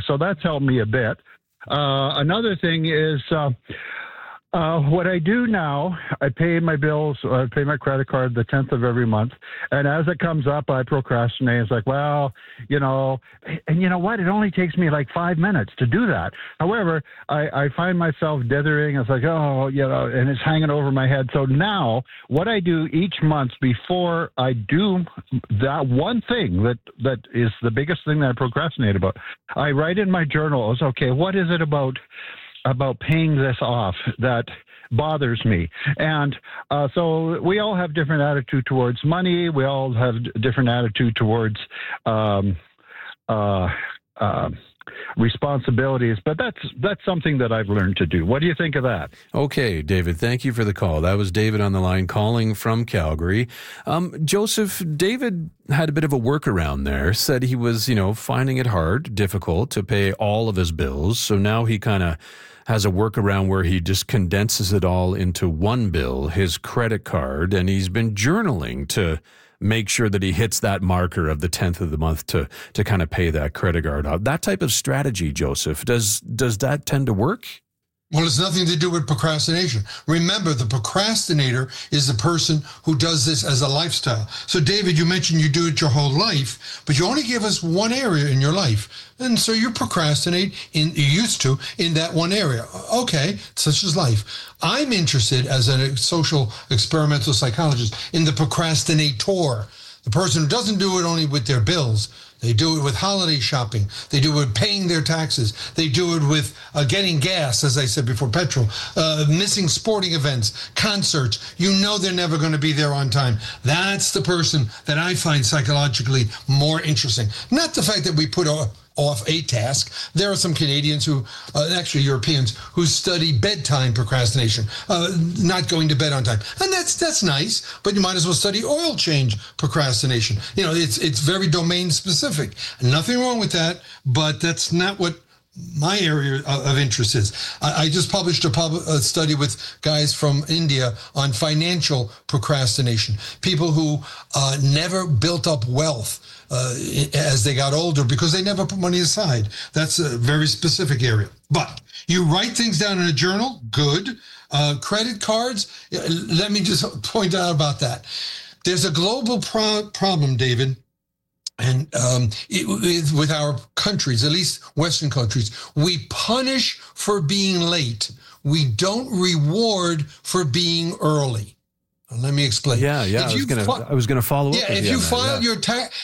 So that's helped me a bit. Another thing is what I do now, I pay my bills, I pay my credit card the 10th of every month. And as it comes up, I procrastinate. It's like, well, and you know what? It only takes me like 5 minutes to do that. However, I find myself dithering. It's like, and it's hanging over my head. So now what I do each month before I do that one thing that is the biggest thing that I procrastinate about, I write in my journal, it's okay, what is it about paying this off that bothers me? And so we all have different attitude towards money. We all have different attitude towards responsibilities, but that's something that I've learned to do. What do you think of that? Okay, David, thank you for the call. That was David on the line calling from Calgary. Joseph, David had a bit of a workaround there, said he was, finding it difficult to pay all of his bills. So now he kind of has a workaround where he just condenses it all into one bill, his credit card, and he's been journaling to make sure that he hits that marker of the 10th of the month to kind of pay that credit card off. That type of strategy, Joseph, does that tend to work? Well, it's nothing to do with procrastination. Remember, the procrastinator is the person who does this as a lifestyle. So, David, you mentioned you do it your whole life, but you only give us one area in your life. And so you procrastinate, you used to, in that one area. Okay, such is life. I'm interested, as a social experimental psychologist, in the procrastinator, the person who doesn't do it only with their bills. They do it with holiday shopping. They do it with paying their taxes. They do it with getting gas, as I said before, petrol, missing sporting events, concerts. You know they're never going to be there on time. That's the person that I find psychologically more interesting. Not the fact that we put off a task. There are some Canadians who, actually Europeans, who study bedtime procrastination, not going to bed on time. And that's nice, but you might as well study oil change procrastination. It's very domain specific. Nothing wrong with that, but that's not what my area of interest is. I just published a study with guys from India on financial procrastination, people who never built up wealth as they got older because they never put money aside. That's a very specific area. But you write things down in a journal, good. Credit cards, let me just point out about that. There's a global problem, David, and with our countries, at least Western countries. We punish for being late. We don't reward for being early. Let me explain. Yeah. I was gonna follow up. If you file your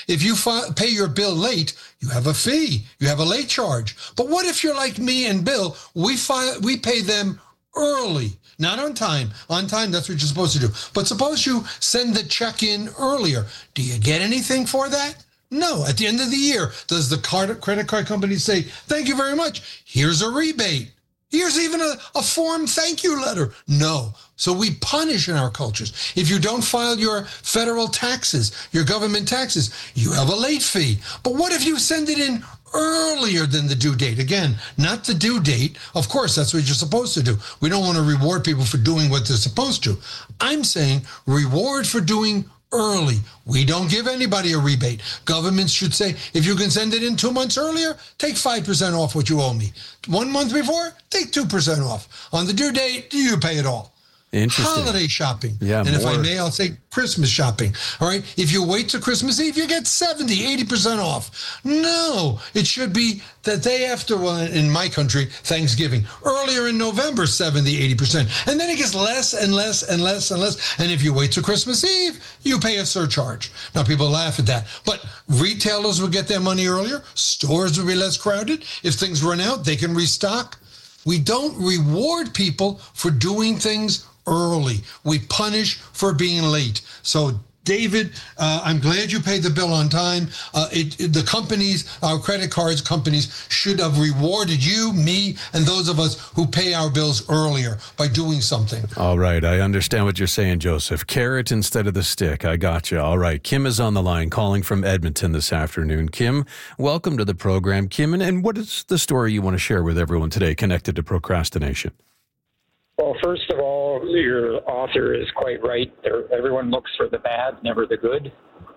pay your bill late, you have a fee. You have a late charge. But what if you're like me and Bill? We pay them early, not on time. On time, that's what you're supposed to do. But suppose you send the check in earlier. Do you get anything for that? No. At the end of the year, does the credit card company say, "Thank you very much. Here's a rebate. Here's even a form thank you letter"? No. So we punish in our cultures. If you don't file your federal taxes, your government taxes, you have a late fee. But what if you send it in earlier than the due date? Again, not the due date. Of course, that's what you're supposed to do. We don't want to reward people for doing what they're supposed to. I'm saying reward for doing early. We don't give anybody a rebate. Governments should say, if you can send it in 2 months earlier, take 5% off what you owe me. 1 month before, take 2% off. On the due date, you pay it all. Interesting. Holiday shopping. Yeah, and if I may, I'll say Christmas shopping. All right. If you wait to Christmas Eve, you get 80% off. No, it should be the day after, well, in my country, Thanksgiving. Earlier in November, 80%. And then it gets less and less and less and less. And if you wait to Christmas Eve, you pay a surcharge. Now, people laugh at that. But retailers will get their money earlier. Stores will be less crowded. If things run out, they can restock. We don't reward people for doing things early. We punish for being late. So, David, I'm glad you paid the bill on time. The companies, our credit cards companies, should have rewarded you, me, and those of us who pay our bills earlier by doing something. All right. I understand what you're saying, Joseph. Carrot instead of the stick. I got you. All right. Kim is on the line calling from Edmonton this afternoon. Kim, welcome to the program. Kim, and what is the story you want to share with everyone today connected to procrastination? Well, first of all, your author is quite right. Everyone looks for the bad, never the good.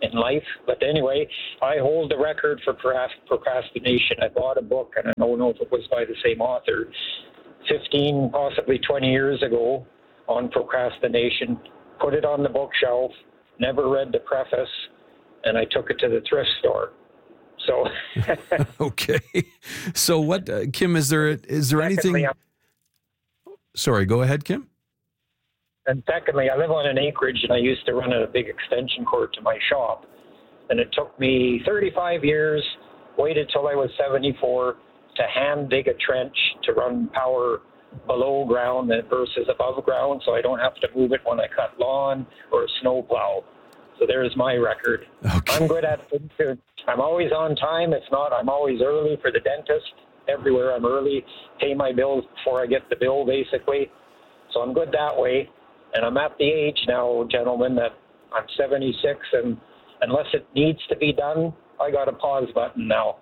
in life. But anyway, I hold the record for procrastination. I bought a book, and I don't know if it was by the same author, 15, possibly 20 years ago, on procrastination. Put it on the bookshelf, never read the preface, and I took it to the thrift store. So okay. So what, Kim, is there anything? Sorry, go ahead, Kim. And secondly, I live on an acreage, and I used to run a big extension cord to my shop. And it took me 35 years, waited till I was 74, to hand dig a trench to run power below ground versus above ground, so I don't have to move it when I cut lawn or snow plow. So there's my record. Okay. I'm good at it. I'm always on time. If not, I'm always early for the dentist. Everywhere I'm early, pay my bills before I get the bill, basically. So I'm good that way. And I'm at the age now, gentlemen, that I'm 76, and unless it needs to be done, I got a pause button now.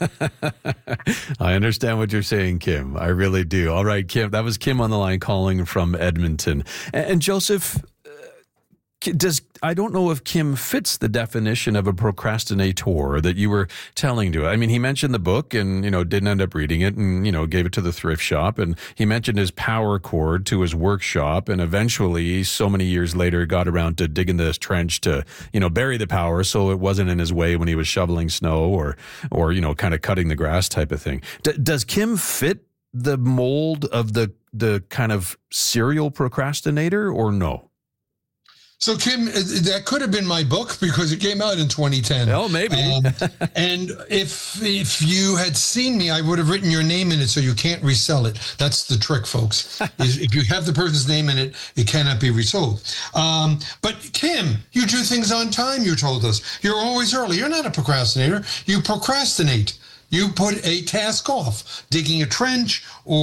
I understand what you're saying, Kim. I really do. All right, Kim. That was Kim on the line calling from Edmonton. And Joseph, I don't know if Kim fits the definition of a procrastinator that you were telling to. I mean, he mentioned the book and, didn't end up reading it and, gave it to the thrift shop. And he mentioned his power cord to his workshop. And eventually, so many years later, got around to digging this trench to, bury the power so it wasn't in his way when he was shoveling snow or kind of cutting the grass type of thing. Does Kim fit the mold of the kind of serial procrastinator or no? So, Kim, that could have been my book because it came out in 2010. Oh, maybe. And if you had seen me, I would have written your name in it so you can't resell it. That's the trick, folks. If you have the person's name in it, it cannot be resold. But, Kim, you do things on time, you told us. You're always early. You're not a procrastinator. You procrastinate. You put a task off, digging a trench,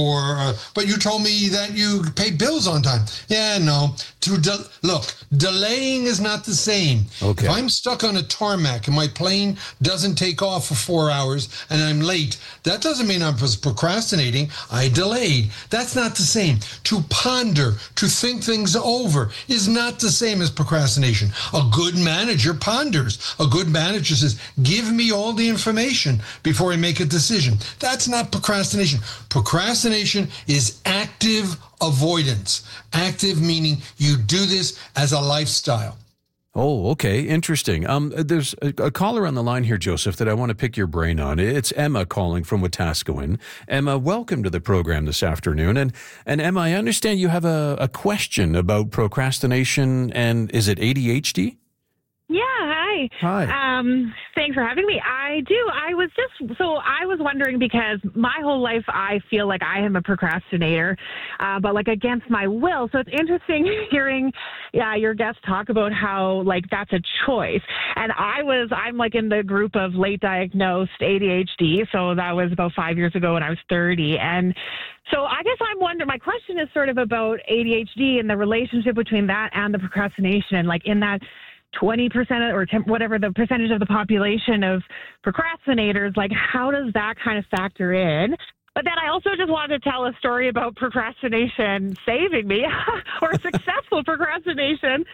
but you told me that you pay bills on time. Yeah, no. Look, delaying is not the same. Okay. If I'm stuck on a tarmac and my plane doesn't take off for 4 hours and I'm late, that doesn't mean I was procrastinating. I delayed. That's not the same. To ponder, to think things over is not the same as procrastination. A good manager ponders. A good manager says, give me all the information before I make a decision. That's not procrastination. Procrastination is active avoidance. Active meaning you do this as a lifestyle. Oh, okay. Interesting. There's a caller on the line here, Joseph, that I want to pick your brain on. It's Emma calling from Wetaskiwin. Emma, welcome to the program this afternoon. And Emma, I understand you have a question about procrastination and is it ADHD? Yeah, hi. Hi. Thanks for having me. I do. I was wondering because my whole life I feel like I am a procrastinator, but like against my will. So it's interesting hearing your guests talk about how like that's a choice. And I'm like in the group of late diagnosed ADHD. So that was about 5 years ago when I was 30. And so I guess I'm wondering, my question is sort of about ADHD and the relationship between that and the procrastination, and like in that 20% or whatever the percentage of the population of procrastinators, like how does that kind of factor in? But then I also just wanted to tell a story about procrastination saving me or successful procrastination.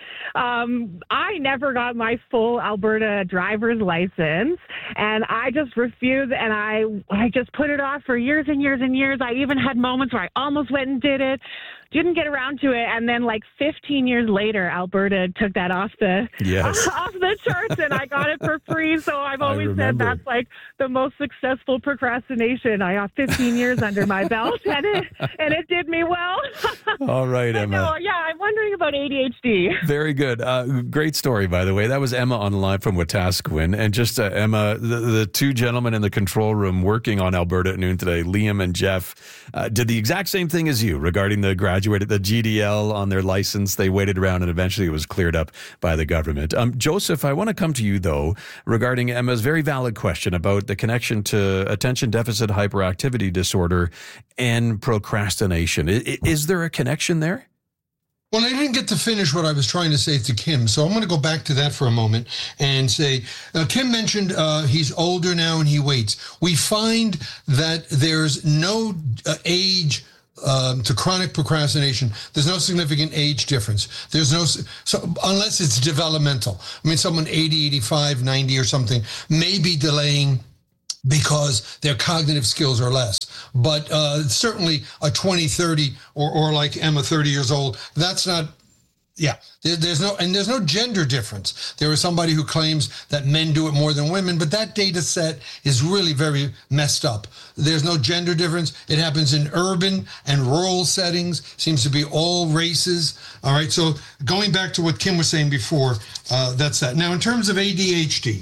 I never got my full Alberta driver's license and I just refused, and I just put it off for years and years and years. I even had moments where I almost went and did it, didn't get around to it, and then like 15 years later, Alberta took that off the charts, and I got it for free. So I've always said that's like the most successful procrastination. I got 15 years under my belt, and it did me well. All right, Emma. No, I'm wondering about ADHD. Very good. Great story, by the way. That was Emma on the line from Wetaskiwin, and just Emma, the two gentlemen in the control room working on Alberta at noon today, Liam and Jeff, did the exact same thing as you regarding the graduated the GDL on their license. They waited around and eventually it was cleared up by the government. Joseph, I want to come to you though regarding Emma's very valid question about the connection to attention deficit hyperactivity disorder and procrastination. Is there a connection there? Well, I didn't get to finish what I was trying to say to Kim, so I'm going to go back to that for a moment and say, Kim mentioned he's older now and he waits. We find that there's no age to chronic procrastination, there's no significant age difference. So unless it's developmental. I mean, someone 80, 85, 90 or something may be delaying because their cognitive skills are less. But certainly a 20, 30, or like Emma, 30 years old, that's not. Yeah, there's no gender difference. There is somebody who claims that men do it more than women, but that data set is really very messed up. There's no gender difference. It happens in urban and rural settings, seems to be all races. All right, so going back to what Kim was saying before, that's that. Now, in terms of ADHD,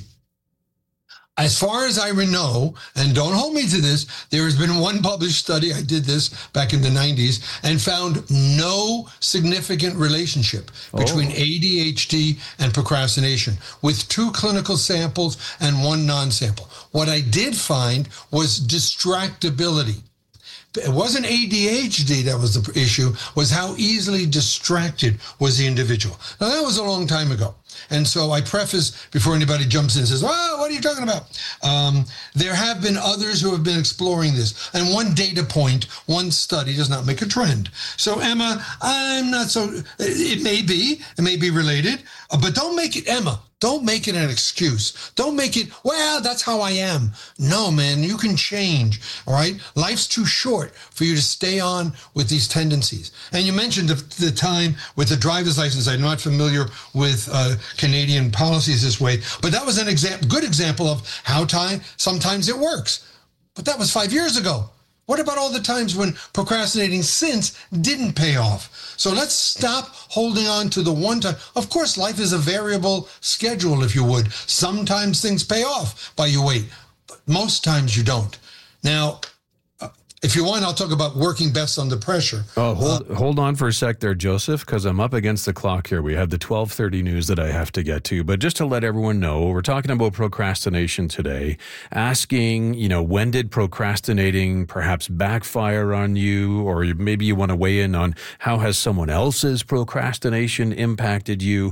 as far as I know, and don't hold me to this, there has been one published study, I did this back in the 90s, and found no significant relationship between ADHD and procrastination, with 2 clinical samples and 1 non-sample. What I did find was distractibility. It wasn't ADHD that was the issue, was how easily distracted was the individual. Now, that was a long time ago. And so I preface before anybody jumps in and says, "Oh, what are you talking about?" There have been others who have been exploring this. And one data point, one study does not make a trend. So, Emma, I'm not so, it may be related, but don't make it, Emma, don't make it an excuse. Don't make it, well, that's how I am. No, man, you can change, all right? Life's too short for you to stay on with these tendencies. And you mentioned the time with the driver's license. I'm not familiar with Canadian policies this way, but that was an good example of how sometimes it works. But that was 5 years ago. What about all the times when procrastinating since didn't pay off? So let's stop holding on to the one time. Of course, life is a variable schedule, if you would. Sometimes things pay off by you wait, but most times you don't. Now, if you want, I'll talk about working best under pressure. Oh, hold on for a sec there, Joseph, because I'm up against the clock here. We have the 12:30 news that I have to get to. But just to let everyone know, we're talking about procrastination today, asking, when did procrastinating perhaps backfire on you? Or maybe you want to weigh in on how has someone else's procrastination impacted you?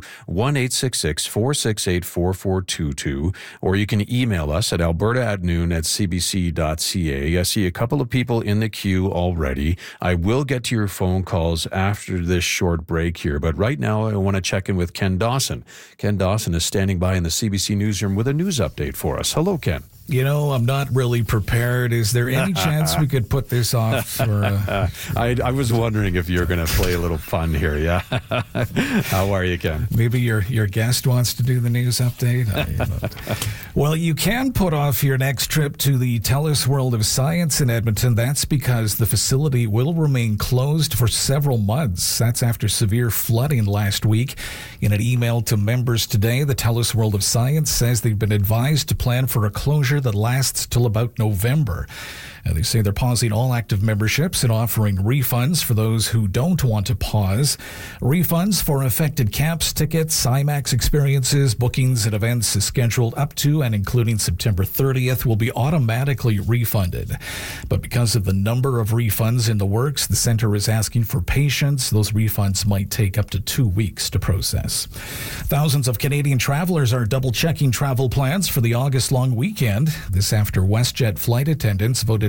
1-866-468-4422. Or you can email us at alberta@noon@cbc.ca. I see a couple of people in the queue already. I will get to your phone calls after this short break here, but right now I want to check in with Ken Dawson. Ken Dawson is standing by in the CBC newsroom with a news update for us. Hello, Ken. I'm not really prepared. Is there any chance we could put this off for... I was wondering if you're going to play a little fun here, yeah? How are you, Ken? Maybe your guest wants to do the news update? Well, you can put off your next trip to the TELUS World of Science in Edmonton. That's because the facility will remain closed for several months. That's after severe flooding last week. In an email to members today, the TELUS World of Science says they've been advised to plan for a closure that lasts till about November. They say they're pausing all active memberships and offering refunds for those who don't want to pause. Refunds for affected camps, tickets, IMAX experiences, bookings, and events scheduled up to and including September 30th will be automatically refunded. But because of the number of refunds in the works, the center is asking for patience. Those refunds might take up to 2 weeks to process. Thousands of Canadian travelers are double-checking travel plans for the August long weekend. This after WestJet flight attendants voted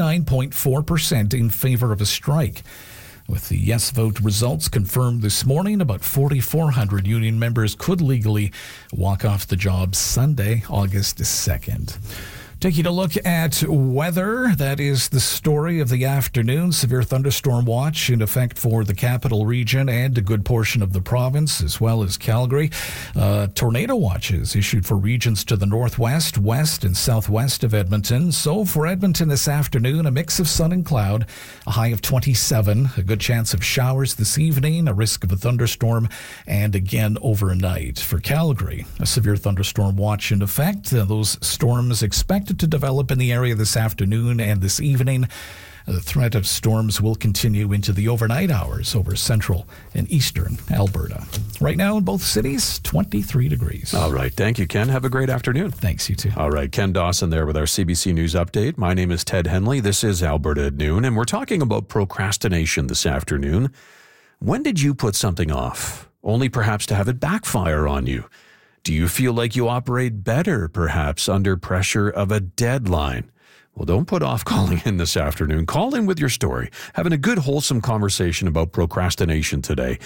99.4% in favor of a strike. With the yes vote results confirmed this morning, about 4,400 union members could legally walk off the job Sunday, August 2nd. Taking a look at weather, that is the story of the afternoon. Severe thunderstorm watch in effect for the capital region and a good portion of the province, as well as Calgary. Tornado watches issued for regions to the northwest, west, and southwest of Edmonton. So for Edmonton this afternoon, a mix of sun and cloud, a high of 27, a good chance of showers this evening, a risk of a thunderstorm, and again overnight. For Calgary, a severe thunderstorm watch in effect. Those storms expected to develop in the area this afternoon and this evening. The threat of storms will continue into the overnight hours over central and eastern Alberta. Right now in both cities, 23 degrees. All right. Thank you, Ken. Have a great afternoon. Thanks, you too. All right. Ken Dawson there with our CBC News Update. My name is Ted Henley. This is Alberta at Noon, and we're talking about procrastination this afternoon. When did you put something off, only perhaps to have it backfire on you? Do you feel like you operate better, perhaps, under pressure of a deadline? Well, don't put off calling in this afternoon. Call in with your story. Having a good, wholesome conversation about procrastination today.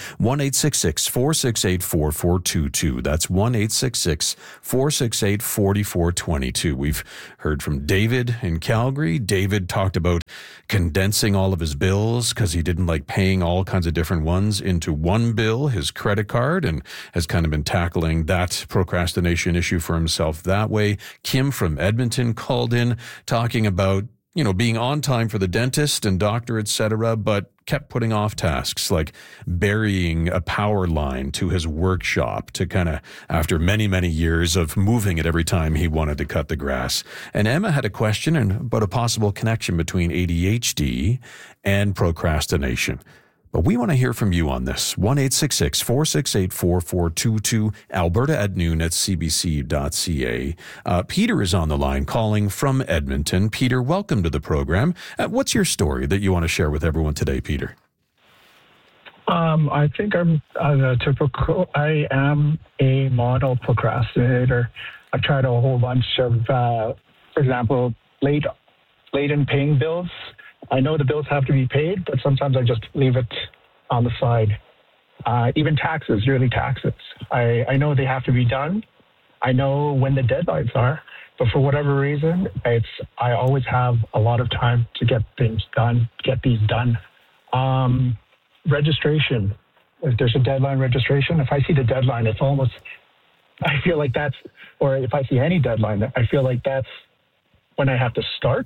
1-866-468-4422. That's 1-866-468-4422. We've heard from David in Calgary. David talked about condensing all of his bills because he didn't like paying all kinds of different ones into one bill, his credit card, and has kind of been tackling that procrastination issue for himself that way. Kim from Edmonton called in talking about, being on time for the dentist and doctor, etc., but kept putting off tasks like burying a power line to his workshop to kind of, after many, many years of moving it every time he wanted to cut the grass. And Emma had a question about a possible connection between ADHD and procrastination. But we want to hear from you on this. 1-866-468-4422, alberta@noon@cbc.ca. Peter is on the line calling from Edmonton. Peter, welcome to the program. What's your story that you want to share with everyone today, Peter? I think I'm typical. I am a model procrastinator. I've tried a whole bunch of, for example, late in paying bills. I know the bills have to be paid, but sometimes I just leave it on the side. Even taxes, yearly taxes. I know they have to be done. I know when the deadlines are, but for whatever reason, I always have a lot of time to get these done. Registration. If there's a deadline registration, if I see the deadline, I feel like that's, or if I see any deadline, I feel like that's when I have to start.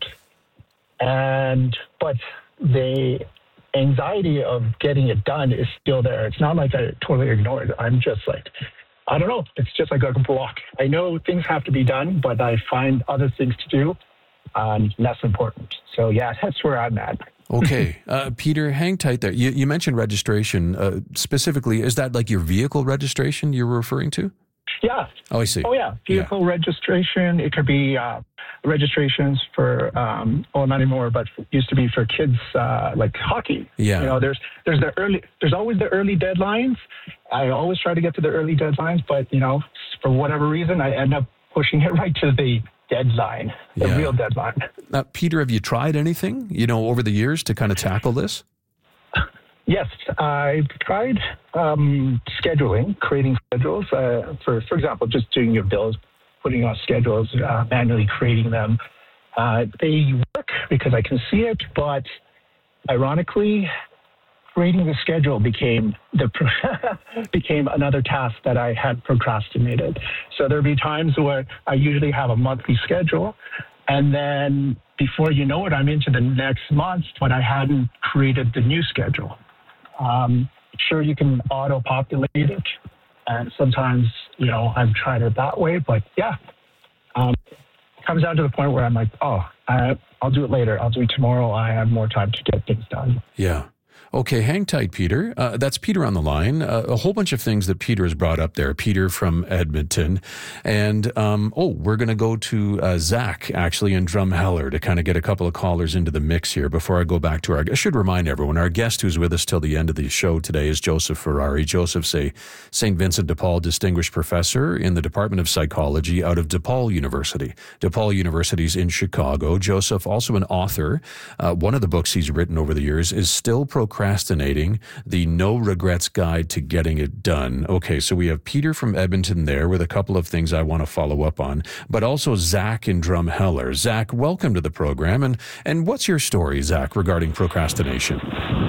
But the anxiety of getting it done is still there. It's not like I totally ignore it. I'm just like, I don't know. It's just like a block. I know things have to be done, but I find other things to do less important. So yeah, that's where I'm at. Okay. Peter, hang tight there. You mentioned registration. Specifically, is that like your vehicle registration you're referring to? Yeah. Oh, I see. Oh, yeah. Vehicle registration. It could be registrations for, not anymore, but used to be for kids like hockey. Yeah. There's always the early deadlines. I always try to get to the early deadlines, but for whatever reason, I end up pushing it right to the deadline, the real deadline. Peter, have you tried anything, over the years to kind of tackle this? Yes, I've tried scheduling, creating schedules. For example, just doing your bills, putting on schedules, manually creating them. They work because I can see it, but ironically, creating the schedule became another task that I had procrastinated. So there'd be times where I usually have a monthly schedule, and then before you know it, I'm into the next month, but I hadn't created the new schedule. Sure, you can auto-populate it, and sometimes, I've tried it that way, but yeah, it comes down to the point where I'm like, I'll do it later. I'll do it tomorrow. I have more time to get things done. Yeah. Okay, hang tight, Peter. That's Peter on the line. A whole bunch of things that Peter has brought up there. Peter from Edmonton. And, we're going to go to Zach, actually, in Drumheller to kind of get a couple of callers into the mix here before I go back to I should remind everyone, our guest who's with us till the end of the show today is Joseph Ferrari. Joseph's a St. Vincent de Paul Distinguished Professor in the Department of Psychology out of DePaul University. DePaul University's in Chicago. Joseph, also an author. One of the books he's written over the years is Still Procrastinating, the No Regrets Guide to Getting It Done. Okay, so we have Peter from Edmonton there with a couple of things I want to follow up on, but also Zach in Drumheller. Zach, welcome to the program. And what's your story, Zach, regarding procrastination?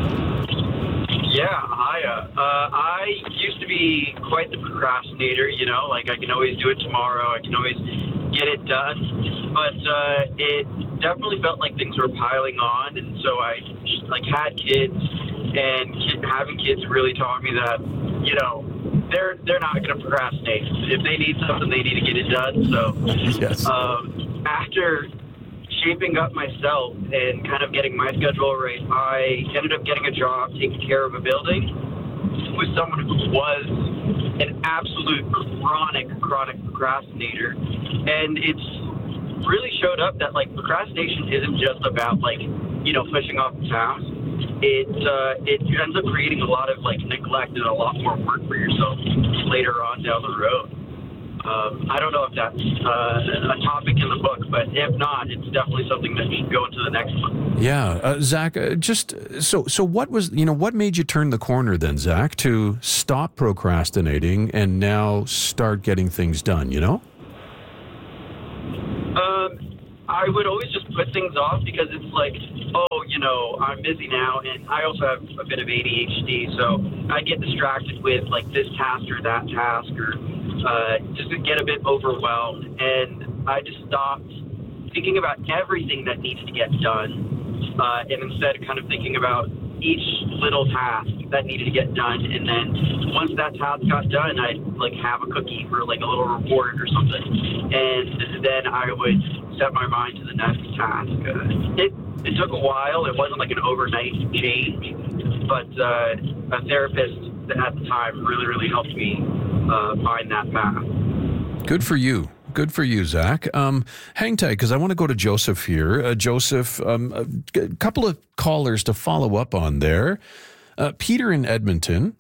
Yeah, hiya. I used to be quite the procrastinator, like I can always do it tomorrow, I can always get it done, but it definitely felt like things were piling on, and so I had kids, and having kids really taught me that, they're not going to procrastinate. If they need something, they need to get it done. So yes. After shaping up myself and kind of getting my schedule right, I ended up getting a job taking care of a building with someone who was an absolute chronic procrastinator. And it's really showed up that procrastination isn't just about pushing off the task. It ends up creating a lot of neglect and a lot more work for yourself later on down the road. I don't know if that's a topic in the book, but if not, it's definitely something that should go into the next one. Yeah. Zach, just so what was, what made you turn the corner then, Zach, to stop procrastinating and now start getting things done, I would always just put things off because it's like, I'm busy now, and I also have a bit of ADHD, so I get distracted with like this task or that task, or just get a bit overwhelmed, and I just stopped thinking about everything that needs to get done, and instead kind of thinking about each little task that needed to get done, and then once that task got done, I'd like have a cookie for like a little reward or something, and then I would set my mind to the next task. It took a while. It wasn't like an overnight change, but a therapist at the time really, really helped me find that path. Good for you. Good for you, Zach. Hang tight, because I want to go to Joseph here. Joseph, a couple of callers to follow up on there. Peter in Edmonton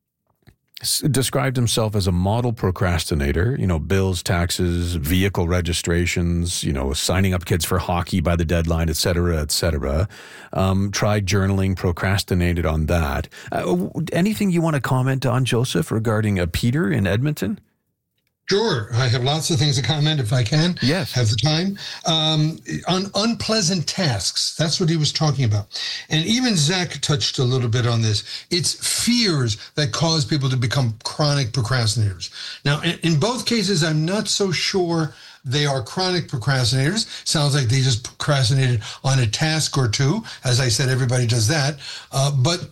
described himself as a model procrastinator, bills, taxes, vehicle registrations, signing up kids for hockey by the deadline, et cetera, et cetera. Tried journaling, procrastinated on that. Anything you want to comment on, Joseph, regarding Peter in Edmonton? Sure. I have lots of things to comment if I can. Yes. Have the time. On unpleasant tasks. That's what he was talking about. And even Zach touched a little bit on this. It's fears that cause people to become chronic procrastinators. Now, in both cases, I'm not so sure they are chronic procrastinators. Sounds like they just procrastinated on a task or two. As I said, everybody does that. But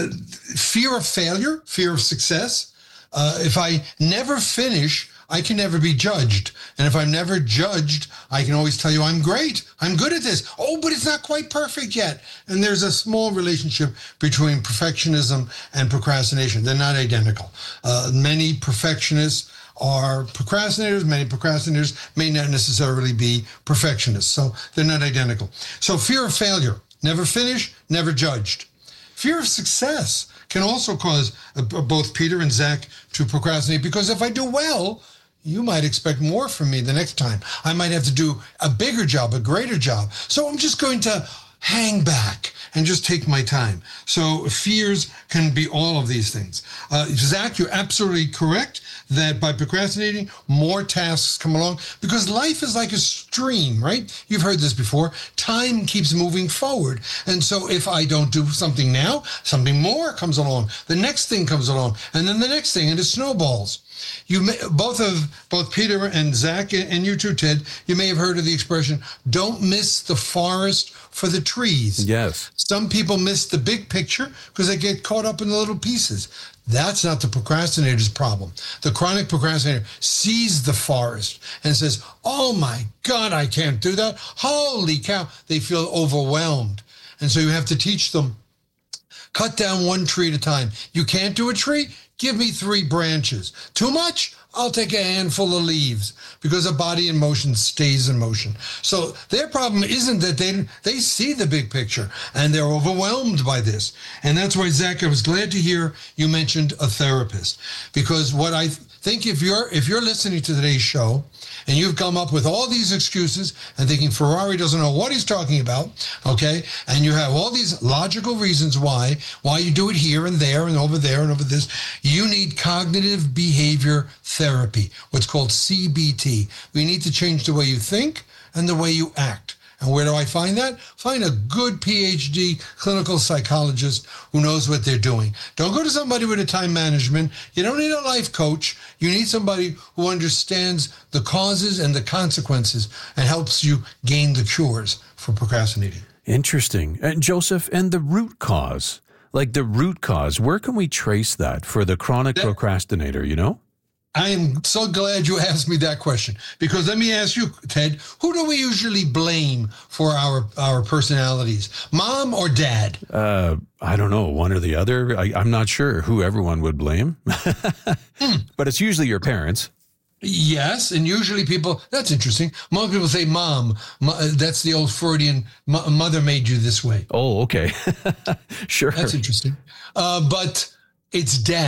fear of failure, fear of success. If I never finish, I can never be judged. And if I'm never judged, I can always tell you I'm great. I'm good at this. Oh, but it's not quite perfect yet. And there's a small relationship between perfectionism and procrastination. They're not identical. Many perfectionists are procrastinators. Many procrastinators may not necessarily be perfectionists. So they're not identical. So fear of failure, never finish, never judged. Fear of success can also cause both Peter and Zach to procrastinate, because if I do well, you might expect more from me the next time. I might have to do a bigger job, a greater job. So I'm just going to hang back and just take my time. So fears can be all of these things. Zach, you're absolutely correct that by procrastinating, more tasks come along, because life is like a stream, right? You've heard this before. Time keeps moving forward. And so if I don't do something now, something more comes along. The next thing comes along, and then the next thing, and it snowballs. Both Peter and Zach, and you too, Ted, you may have heard of the expression, don't miss the forest for the trees. Yes. Some people miss the big picture because they get caught up in the little pieces. That's not the procrastinator's problem. The chronic procrastinator sees the forest and says, oh my God, I can't do that. Holy cow. They feel overwhelmed. And so you have to teach them, cut down one tree at a time. You can't do a tree? Give me 3 branches. Too much? I'll take a handful of leaves, because a body in motion stays in motion. So their problem isn't that they see the big picture and they're overwhelmed by this. And that's why, Zach, I was glad to hear you mentioned a therapist, because what I think, if you're listening to today's show and you've come up with all these excuses and thinking Ferrari doesn't know what he's talking about, okay, and you have all these logical reasons why you do it here and there and over there and over this, you need cognitive behavior therapy, what's called CBT. We need to change the way you think and the way you act. And where do I find that? Find a good PhD clinical psychologist who knows what they're doing. Don't go to somebody with a time management. You don't need a life coach. You need somebody who understands the causes and the consequences and helps you gain the cures for procrastinating. Interesting. And Joseph, and the root cause, where can we trace that for the chronic procrastinator, I am so glad you asked me that question, because let me ask you, Ted, who do we usually blame for our personalities, mom or dad? I don't know, one or the other. I'm not sure who everyone would blame, but it's usually your parents. Yes, and usually people, that's interesting. Most people say mom. That's the old Freudian, mother made you this way. Oh, okay. Sure. That's interesting. But it's dad.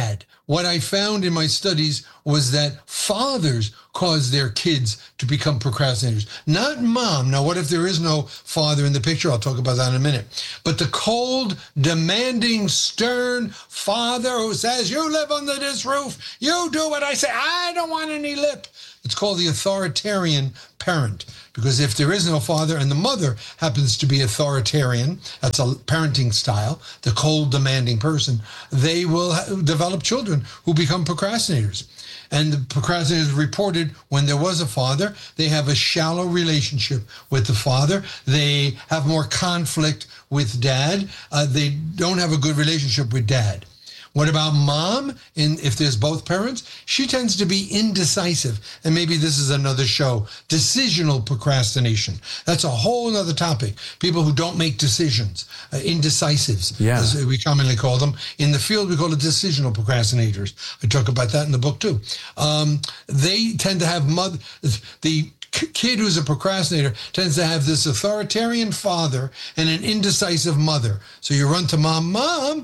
what I found in my studies was that fathers cause their kids to become procrastinators, not mom. Now, what if there is no father in the picture? I'll talk about that in a minute. But the cold, demanding, stern father who says, you live under this roof, you do what I say, I don't want any lip. It's called the authoritarian parent, because if there is no father and the mother happens to be authoritarian, that's a parenting style, the cold, demanding person, they will develop children who become procrastinators. And the procrastinators reported when there was a father, they have a shallow relationship with the father. They have more conflict with dad. They don't have a good relationship with dad. What about mom? If there's both parents, she tends to be indecisive. And maybe this is another show. Decisional procrastination. That's a whole other topic. People who don't make decisions, indecisives, as we commonly call them. In the field, we call it decisional procrastinators. I talk about that in the book too. They tend to have the kid who's a procrastinator tends to have this authoritarian father and an indecisive mother. So you run to mom,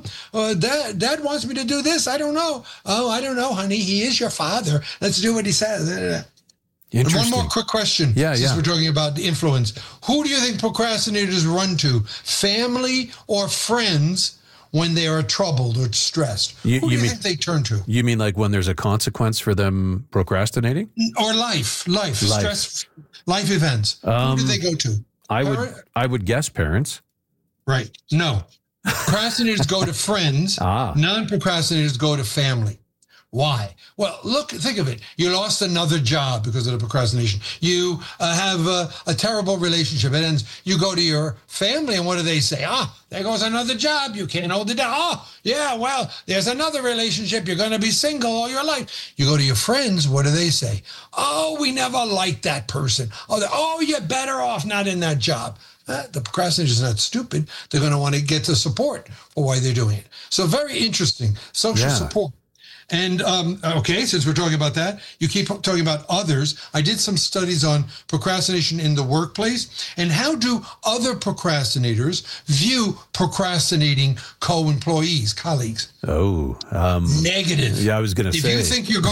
dad wants me to do this. I don't know. Oh, I don't know, honey. He is your father. Let's do what he says. One more quick question. Since we're talking about the influence. Who do you think procrastinators run to? Family or friends? When they are troubled or stressed, who do you think they turn to? You mean like when there's a consequence for them procrastinating? Or life, stress, life events. Who do they go to? I would guess parents. Right. No. Procrastinators go to friends. Non-procrastinators go to family. Why? Well, think of it. You lost another job because of the procrastination. You have a terrible relationship. It ends. You go to your family, and what do they say? There goes another job. You can't hold it down. Well, there's another relationship. You're going to be single all your life. You go to your friends. What do they say? We never liked that person. You're better off not in that job. The procrastinator is not stupid. They're going to want to get the support for why they're doing it. So very interesting. Social support. And, since we're talking about that, you keep talking about others. I did some studies on procrastination in the workplace and how do other procrastinators view procrastinating co-employees, colleagues? Negative. Yeah, I was going to say. If you think you're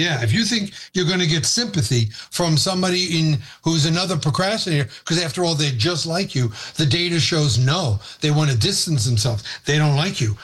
going to get sympathy from somebody who's another procrastinator, because after all, they're just like you, the data shows no, they want to distance themselves. They don't like you.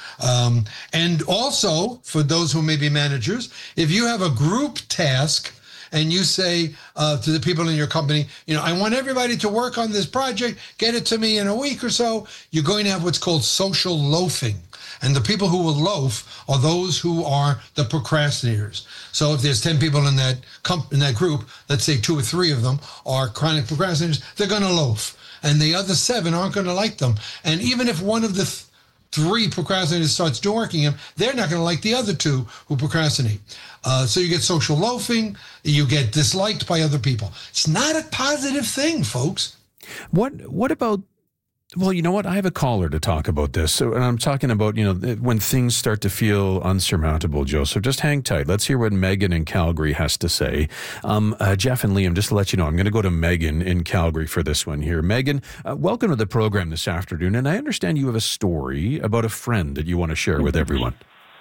And also, for those who may be managers, if you have a group task and you say to the people in your company, I want everybody to work on this project, get it to me in a week or so, you're going to have what's called social loafing. And the people who will loaf are those who are the procrastinators. So if there's 10 people in that group, let's say 2 or 3 of them are chronic procrastinators, they're going to loaf. And the other 7 aren't going to like them. And even if one of the 3 procrastinators starts working him, they're not going to like the other 2 who procrastinate. So you get social loafing, you get disliked by other people. It's not a positive thing, folks. What about, well, you know what? I have a caller to talk about this. So, and I'm talking about, when things start to feel unsurmountable, Joseph. Just hang tight. Let's hear what Megan in Calgary has to say. Jeff and Liam, just to let you know, I'm going to go to Megan in Calgary for this one here. Megan, welcome to the program this afternoon. And I understand you have a story about a friend that you want to share with everyone.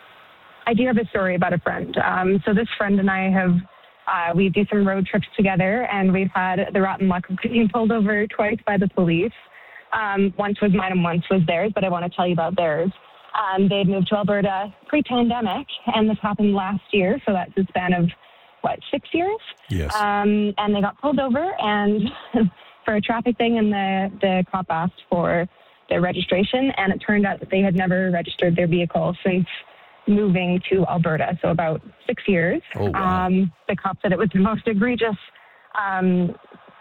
I do have a story about a friend. So this friend and I we do some road trips together, and we've had the rotten luck of being pulled over twice by the police. Once was mine and once was theirs, but I want to tell you about theirs. They had moved to Alberta pre-pandemic, and this happened last year, so that's a span of, 6 years? Yes. And they got pulled over and for a traffic thing, and the cop asked for their registration, and it turned out that they had never registered their vehicle since moving to Alberta, so about 6 years. Oh, wow. The cop said it was the most egregious, kind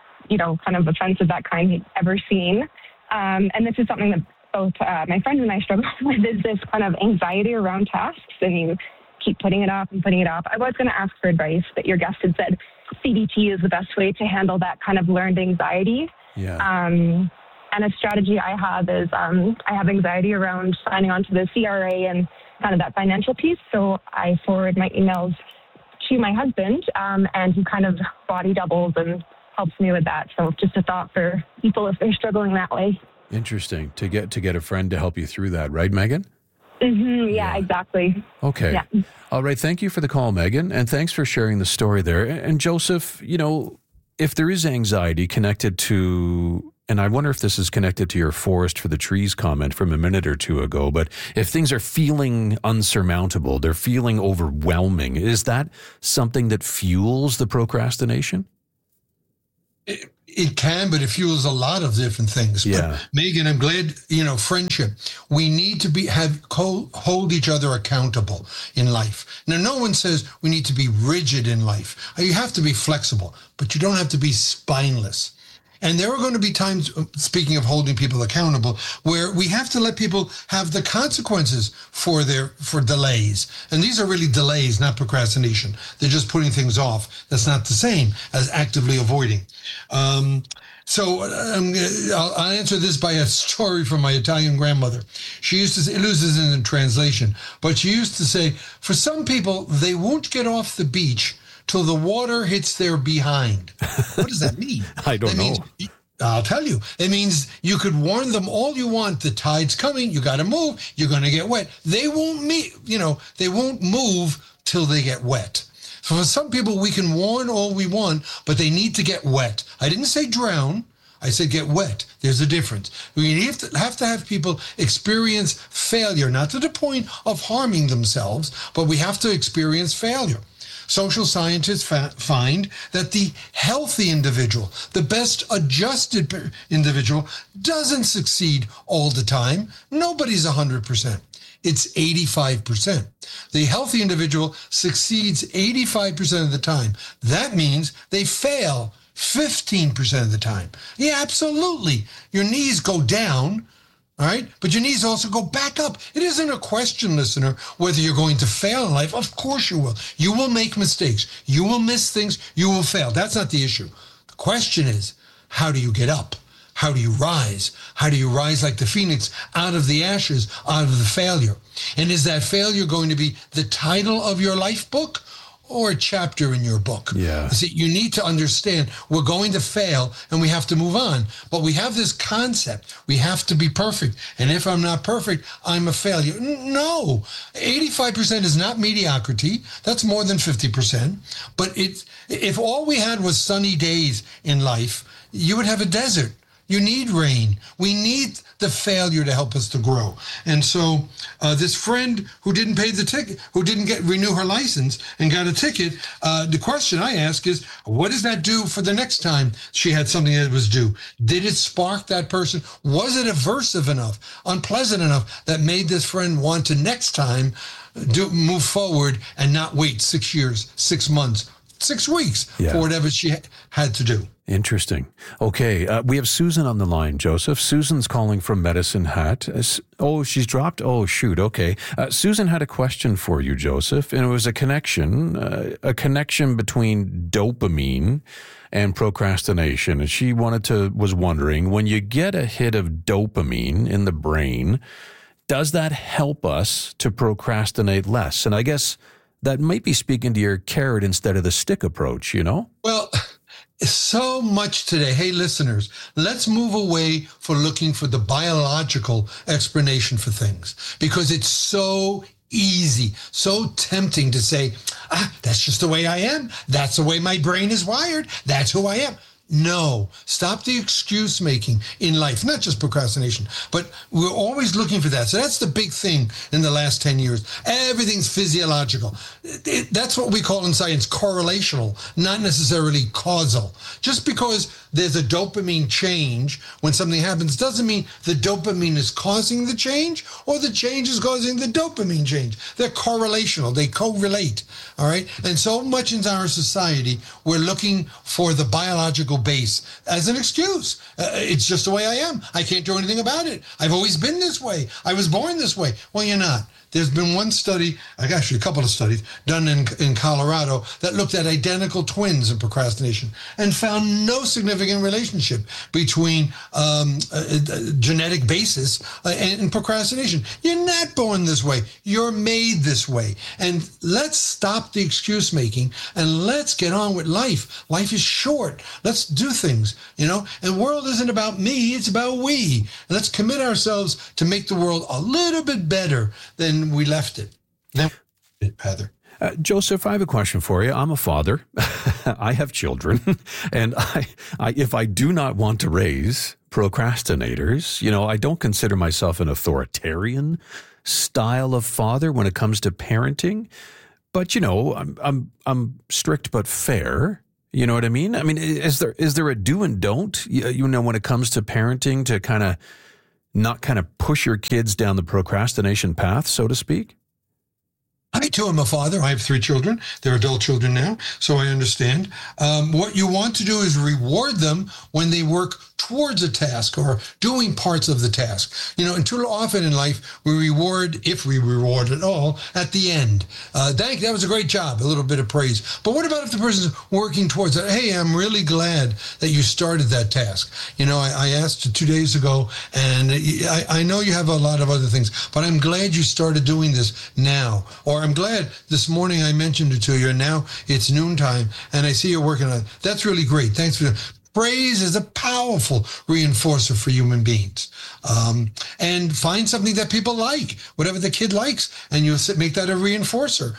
of offense of that kind he'd ever seen. And this is something that both my friend and I struggle with, is this kind of anxiety around tasks, and you keep putting it off and putting it off. I was going to ask for advice, but your guest had said CBT is the best way to handle that kind of learned anxiety. Yeah. And a strategy I have is I have anxiety around signing on to the CRA and kind of that financial piece, so I forward my emails to my husband, and he kind of body doubles and helps me with that. So just a thought for people if they're struggling that way. Interesting to get a friend to help you through that, right, Megan? Yeah, exactly. Okay. Yeah. All right. Thank you for the call, Megan. And thanks for sharing the story there. And Joseph, if there is anxiety connected to, and I wonder if this is connected to your forest for the trees comment from a minute or two ago, but if things are feeling unsurmountable, they're feeling overwhelming, is that something that fuels the procrastination? It can, but it fuels a lot of different things. Yeah. But Megan, I'm glad, friendship. We need to hold each other accountable in life. Now, no one says we need to be rigid in life. You have to be flexible, but you don't have to be spineless. And there are going to be times, speaking of holding people accountable, where we have to let people have the consequences for delays. And these are really delays, not procrastination. They're just putting things off. That's not the same as actively avoiding. So I'll answer this by a story from my Italian grandmother. She used to say, it loses in translation, but she used to say, for some people, they won't get off the beach till the water hits their behind. What does that mean? I don't know. I'll tell you. It means you could warn them all you want. The tide's coming. You got to move. You're going to get wet. They won't they won't move till they get wet. So for some people, we can warn all we want, but they need to get wet. I didn't say drown. I said get wet. There's a difference. We have to have people experience failure, not to the point of harming themselves, but we have to experience failure. Social scientists find that the healthy individual, the best adjusted individual, doesn't succeed all the time. Nobody's 100%. It's 85%. The healthy individual succeeds 85% of the time. That means they fail 15% of the time. Yeah, absolutely. Your knees go down. All right. But your knees also go back up. It isn't a question, listener, whether you're going to fail in life. Of course you will. You will make mistakes. You will miss things. You will fail. That's not the issue. The question is, how do you get up? How do you rise? How do you rise like the phoenix out of the ashes, out of the failure? And is that failure going to be the title of your life book or a chapter in your book? Yeah. See, you need to understand we're going to fail and we have to move on. But we have this concept. We have to be perfect. And if I'm not perfect, I'm a failure. No, 85% is not mediocrity. That's more than 50%. But if all we had was sunny days in life, you would have a desert. You need rain. We need the failure to help us to grow. And so this friend who didn't pay the ticket, who didn't renew her license and got a ticket, the question I ask is, what does that do for the next time she had something that was due? Did it spark that person? Was it aversive enough, unpleasant enough that made this friend want to next time move forward and not wait 6 years, 6 months, 6 weeks for whatever she had to do? Interesting. Okay, we have Susan on the line, Joseph. Susan's calling from Medicine Hat. Oh, she's dropped? Oh, shoot. Okay. Susan had a question for you, Joseph, and it was a connection between dopamine and procrastination. And she was wondering, when you get a hit of dopamine in the brain, does that help us to procrastinate less? And I guess that might be speaking to your carrot instead of the stick approach, Well, so much today. Hey, listeners, let's move away from looking for the biological explanation for things, because it's so easy, so tempting to say, that's just the way I am. That's the way my brain is wired. That's who I am. No, stop the excuse making in life, not just procrastination, but we're always looking for that. So that's the big thing in the last 10 years. Everything's physiological. That's what we call in science correlational, not necessarily causal. Just because there's a dopamine change when something happens doesn't mean the dopamine is causing the change or the change is causing the dopamine change. They're correlational. They correlate. All right. And so much in our society, we're looking for the biological base as an excuse. It's just the way I am. I can't do anything about it. I've always been this way. I was born this way. Well, you're not. There's been one study, actually a couple of studies, done in Colorado that looked at identical twins in procrastination and found no significant relationship between genetic basis and procrastination. You're not born this way. You're made this way. And let's stop the excuse making and let's get on with life. Life is short. Let's do things, And the world isn't about me, it's about we. Let's commit ourselves to make the world a little bit better than we left it. Heather. Joseph, I have a question for you. I'm a father. I have children. And if I do not want to raise procrastinators, I don't consider myself an authoritarian style of father when it comes to parenting. But, I'm strict but fair. You know what I mean? I mean, is there a do and don't, when it comes to parenting to kind of not kind of push your kids down the procrastination path, so to speak? I, too, am a father. I have 3 children. They're adult children now, so I understand. What you want to do is reward them when they work towards a task or doing parts of the task. And too often in life, we reward, if we reward at all, at the end. Thank you, that was a great job, a little bit of praise. But what about if the person's working towards it? Hey, I'm really glad that you started that task. I asked 2 days ago, and I know you have a lot of other things, but I'm glad you started doing this now. Or I'm glad this morning I mentioned it to you, and now it's noontime, and I see you're working on it. That's really great. Thanks for that. Praise is a powerful reinforcer for human beings. And find something that people like, whatever the kid likes, and you make that a reinforcer.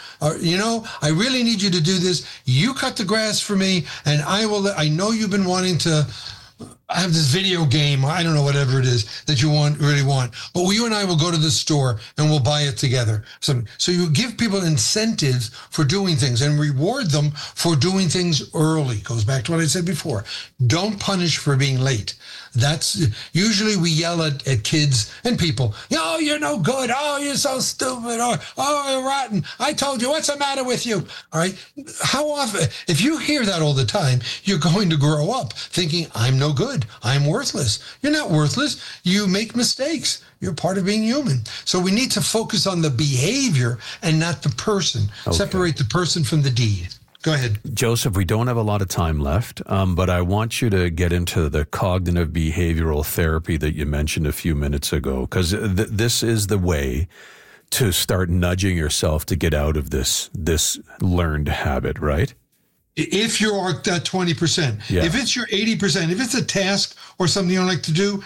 I really need you to do this. You cut the grass for me, and I know you've been wanting to have this video game, I don't know, whatever it is that you really want. But you and I will go to the store and we'll buy it together. So you give people incentives for doing things and reward them for doing things early. Goes back to what I said before. Don't punish for being late. That's usually we yell at kids and people. Oh, you're no good. Oh, you're so stupid. Oh, you're rotten. I told you. What's the matter with you? All right. How often, if you hear that all the time, you're going to grow up thinking, I'm no good. I'm worthless. You're not worthless. You make mistakes. You're part of being human. So we need to focus on the behavior and not the person. Okay. Separate the person from the deed. Go ahead. Joseph, we don't have a lot of time left, but I want you to get into the cognitive behavioral therapy that you mentioned a few minutes ago, because this is the way to start nudging yourself to get out of this learned habit, right? If you're at that 20%, yeah. If it's your 80%, if it's a task or something you don't like to do,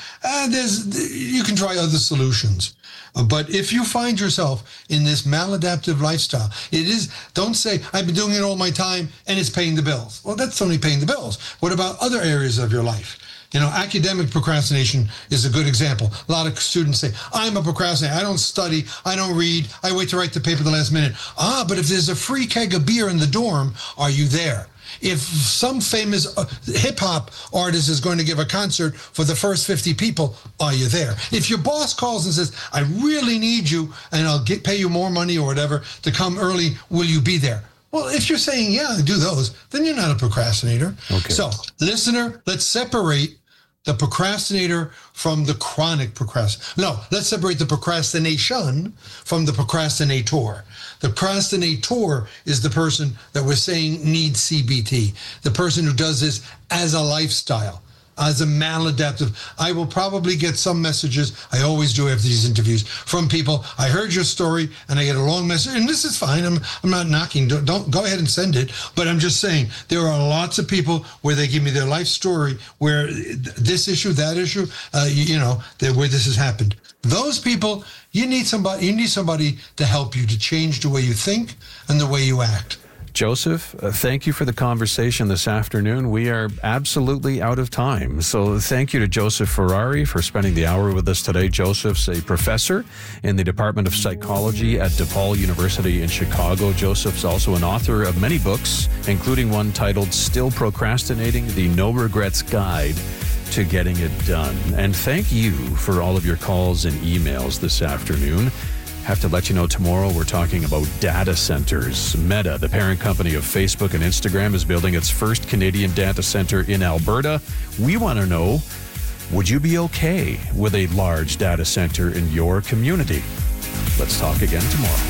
you can try other solutions. But if you find yourself in this maladaptive lifestyle, don't say, I've been doing it all my time and it's paying the bills. Well, that's only paying the bills. What about other areas of your life? Academic procrastination is a good example. A lot of students say, I'm a procrastinator. I don't study. I don't read. I wait to write the paper at the last minute. But if there's a free keg of beer in the dorm, are you there? If some famous hip-hop artist is going to give a concert for the first 50 people, are you there? If your boss calls and says, I really need you, and I'll pay you more money or whatever to come early, will you be there? Well, if you're saying, yeah, do those, then you're not a procrastinator. Okay. So, listener, let's separate the procrastinator from the chronic procrastinator. No, let's separate the procrastination from the procrastinator. The procrastinator is the person that we're saying needs CBT, the person who does this as a lifestyle, as a maladaptive. I will probably get some messages, I always do after these interviews, from people. I heard your story and I get a long message, and this is fine. I'm not knocking. Don't go ahead and send it. But I'm just saying there are lots of people where they give me their life story, where this issue, that issue, where this has happened. Those people, you need somebody to help you to change the way you think and the way you act. Joseph, thank you for the conversation this afternoon. We are absolutely out of time. So thank you to Joseph Ferrari for spending the hour with us today. Joseph's a professor in the Department of Psychology at DePaul University in Chicago. Joseph's also an author of many books, including one titled Still Procrastinating, The No Regrets Guide to Getting It Done. And thank you for all of your calls and emails this afternoon. Have to let you know tomorrow we're talking about data centers. Meta, the parent company of Facebook and Instagram, is building its first Canadian data center in Alberta. We want to know, would you be okay with a large data center in your community? Let's talk again tomorrow.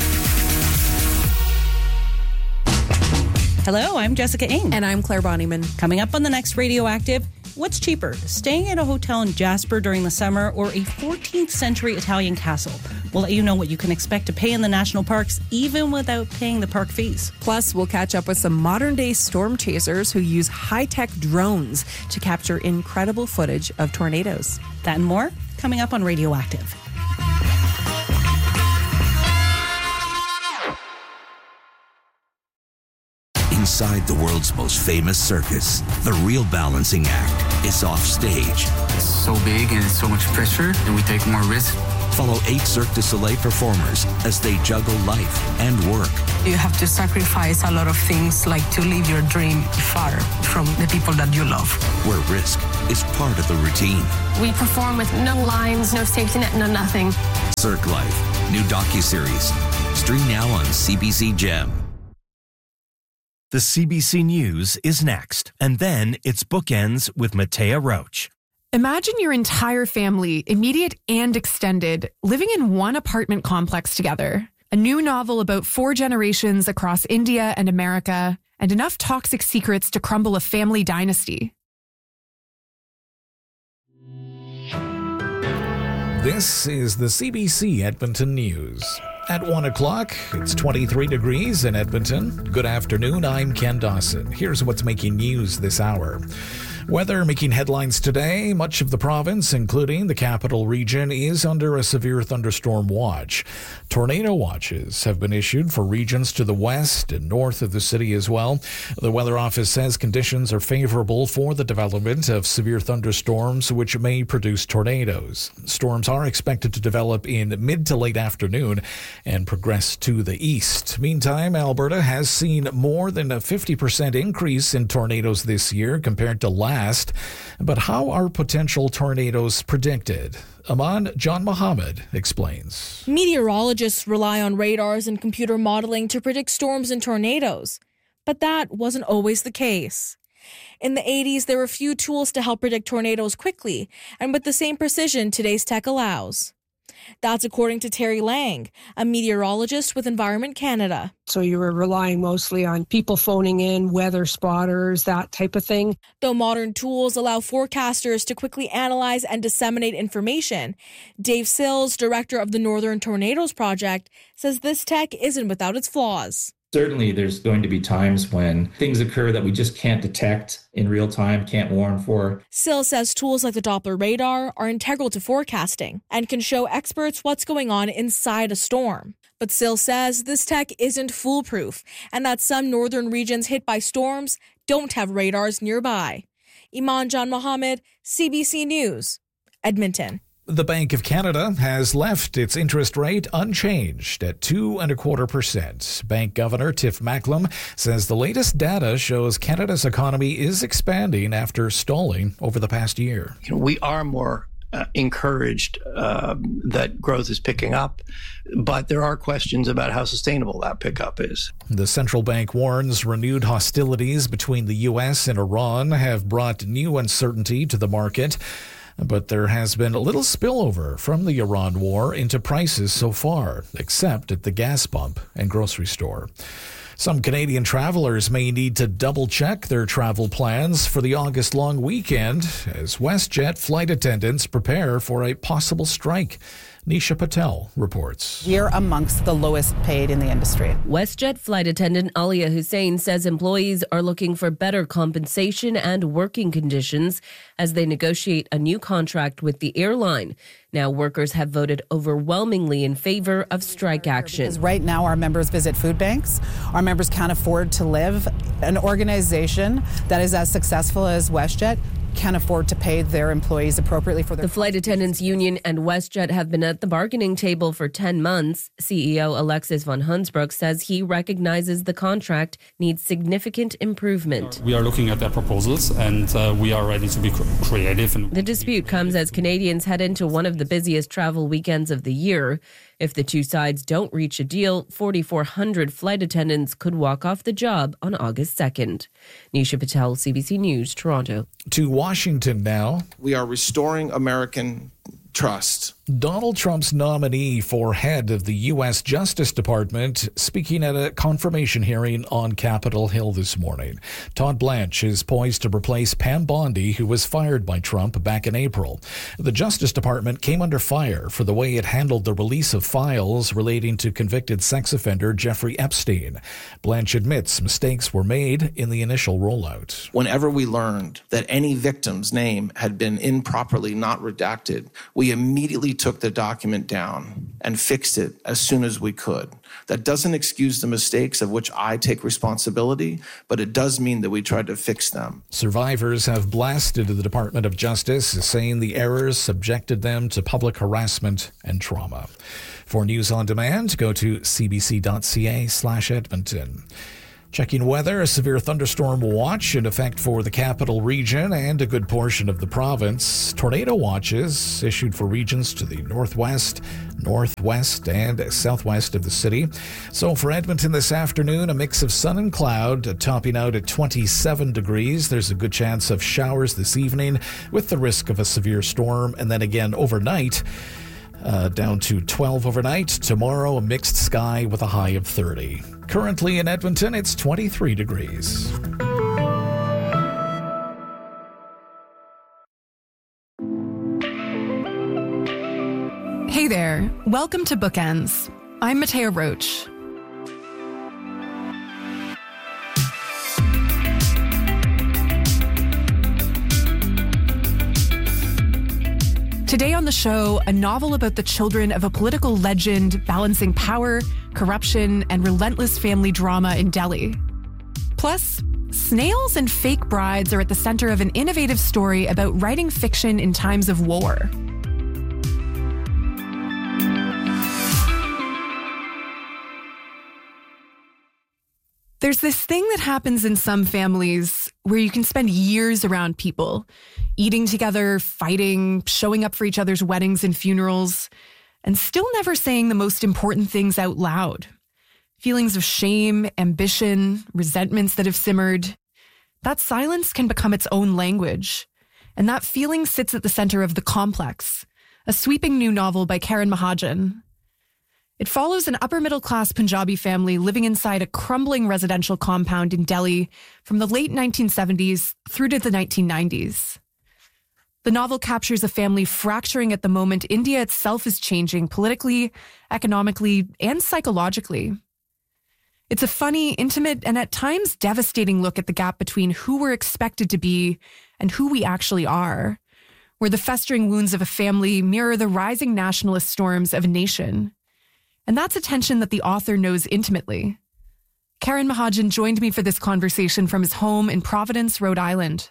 Hello, I'm Jessica Ng. And I'm Claire Bonnyman. Coming up on the next Radioactive, What's cheaper, staying at a hotel in Jasper during the summer or a 14th century Italian castle? We'll let you know what you can expect to pay in the national parks, even without paying the park fees. Plus, we'll catch up with some modern-day storm chasers who use high-tech drones to capture incredible footage of tornadoes. That and more coming up on Radioactive. Inside the world's most famous circus, the real balancing act is off stage. It's so big and it's so much pressure, and we take more risk. Follow 8 Cirque du Soleil performers as they juggle life and work. You have to sacrifice a lot of things, like to leave your dream far from the people that you love. Where risk is part of the routine. We perform with no lines, no safety net, no nothing. Cirque Life, new docuseries. Stream now on CBC Gem. The CBC News is next, and then it's Bookends with Matea Roach. Imagine your entire family, immediate and extended, living in one apartment complex together. A new novel about 4 generations across India and America, and enough toxic secrets to crumble a family dynasty. This is the CBC Edmonton News. At 1 o'clock, it's 23 degrees in Edmonton. Good afternoon, I'm Ken Dawson. Here's what's making news this hour. Weather making headlines today. Much of the province, including the capital region, is under a severe thunderstorm watch. Tornado watches have been issued for regions to the west and north of the city as well. The Weather Office says conditions are favorable for the development of severe thunderstorms, which may produce tornadoes. Storms are expected to develop in mid to late afternoon and progress to the east. Meantime, Alberta has seen more than a 50% increase in tornadoes this year compared to last. But how are potential tornadoes predicted? Aman John Mohammed explains. Meteorologists rely on radars and computer modeling to predict storms and tornadoes. But that wasn't always the case. In the 80s, there were few tools to help predict tornadoes quickly and with the same precision today's tech allows. That's according to Terry Lang, a meteorologist with Environment Canada. So you were relying mostly on people phoning in, weather spotters, that type of thing. Though modern tools allow forecasters to quickly analyze and disseminate information, Dave Sills, director of the Northern Tornadoes Project, says this tech isn't without its flaws. Certainly, there's going to be times when things occur that we just can't detect in real time, can't warn for. Sills says tools like the Doppler radar are integral to forecasting and can show experts what's going on inside a storm. But Sills says this tech isn't foolproof and that some northern regions hit by storms don't have radars nearby. Iman John Mohammed, CBC News, Edmonton. The Bank of Canada has left its interest rate unchanged at 2.25%. Bank Governor Tiff Macklem says the latest data shows Canada's economy is expanding after stalling over the past year. We are more encouraged that growth is picking up, but there are questions about how sustainable that pickup is. The central bank warns renewed hostilities between the U.S. and Iran have brought new uncertainty to the market. But there has been a little spillover from the Iran war into prices so far, except at the gas pump and grocery store. Some Canadian travelers may need to double-check their travel plans for the August long weekend as WestJet flight attendants prepare for a possible strike. Nisha Patel reports. We're amongst the lowest paid in the industry. WestJet flight attendant Alia Hussein says employees are looking for better compensation and working conditions as they negotiate a new contract with the airline. Now, workers have voted overwhelmingly in favor of strike action. Because right now, our members visit food banks. Our members can't afford to live. An organization that is as successful as WestJet can't afford to pay their employees appropriately for their... The Flight Attendants Union and WestJet have been at the bargaining table for 10 months. CEO Alexis von Hunsbroek says he recognizes the contract needs significant improvement. We are looking at their proposals and we are ready to be creative. The dispute comes as Canadians head into one of the busiest travel weekends of the year. If the two sides don't reach a deal, 4,400 flight attendants could walk off the job on August 2nd. Nisha Patel, CBC News, Toronto. To Washington now. We are restoring American trust Donald Trump's nominee for head of the U.S. Justice Department speaking at a confirmation hearing on Capitol Hill this morning. Todd Blanche is poised to replace Pam Bondi, who was fired by Trump back in April. The Justice Department came under fire for the way it handled the release of files relating to convicted sex offender Jeffrey Epstein. Blanche admits mistakes were made in the initial rollout. Whenever we learned that any victim's name had been improperly not redacted, we immediately took the document down and fixed it as soon as we could. That doesn't excuse the mistakes of which I take responsibility, but it does mean that we tried to fix them. Survivors have blasted the Department of Justice, saying the errors subjected them to public harassment and trauma. For News on Demand, go to cbc.ca/Edmonton. Checking weather, a severe thunderstorm watch in effect for the capital region and a good portion of the province. Tornado watches issued for regions to the northwest, northwest, and southwest of the city. So for Edmonton this afternoon, a mix of sun and cloud, topping out at 27 degrees. There's a good chance of showers this evening with the risk of a severe storm. And then again overnight, down to 12 overnight. Tomorrow, a mixed sky with a high of 30. Currently in Edmonton, it's 23 degrees. Hey there. Welcome to Bookends. I'm Matea Roach. Today on the show, a novel about the children of a political legend balancing power, corruption, and relentless family drama in Delhi. Plus, snails and fake brides are at the center of an innovative story about writing fiction in times of war. There's this thing that happens in some families where you can spend years around people, eating together, fighting, showing up for each other's weddings and funerals, and still never saying the most important things out loud. Feelings of shame, ambition, resentments that have simmered. That silence can become its own language. And that feeling sits at the center of The Complex, a sweeping new novel by Karan Mahajan. It follows an upper-middle-class Punjabi family living inside a crumbling residential compound in Delhi from the late 1970s through to the 1990s. The novel captures a family fracturing at the moment India itself is changing politically, economically, and psychologically. It's a funny, intimate, and at times devastating look at the gap between who we're expected to be and who we actually are, where the festering wounds of a family mirror the rising nationalist storms of a nation. And that's a tension that the author knows intimately. Karan Mahajan joined me for this conversation from his home in Providence, Rhode Island.